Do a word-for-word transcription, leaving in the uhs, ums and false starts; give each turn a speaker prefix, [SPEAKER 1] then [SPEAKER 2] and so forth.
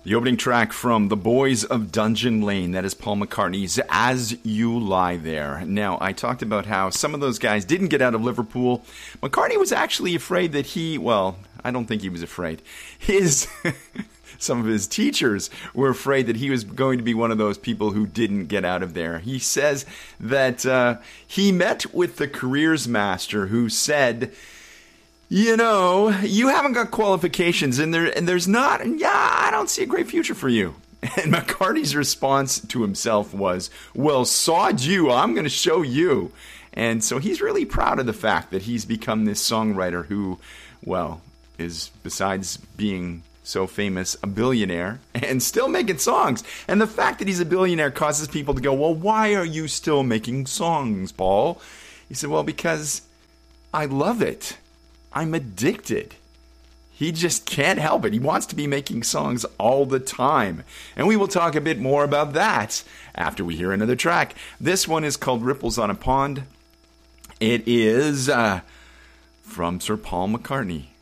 [SPEAKER 1] The opening track from The Boys of Dungeon Lane, that is Paul McCartney's As You Lie There. Now, I talked about how some of those guys didn't get out of Liverpool. McCartney was actually afraid that he, well, I don't think he was afraid. His, some of his teachers were afraid that he was going to be one of those people who didn't get out of there. He says that uh, he met with the careers master who said, you know, you haven't got qualifications, and there and there's not, yeah, I don't see a great future for you. And McCartney's response to himself was, well, sod you, I'm going to show you. And so he's really proud of the fact that he's become this songwriter who, well, is, besides being so famous, a billionaire, and still making songs. And the fact that he's a billionaire causes people to go, well, why are you still making songs, Paul? He said, well, because I love it. I'm addicted. He just can't help it. He wants to be making songs all the time. And we will talk a bit more about that after we hear another track. This one is called Ripples on a Pond. It is uh, from Sir Paul McCartney.